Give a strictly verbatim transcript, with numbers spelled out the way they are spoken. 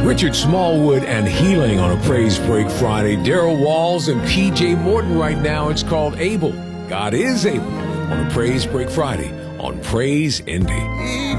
Richard Smallwood and Healing on a Praise Break Friday. Daryl Walls and P J Morton right now. It's called Able. God is able on a Praise Break Friday on Praise Indy.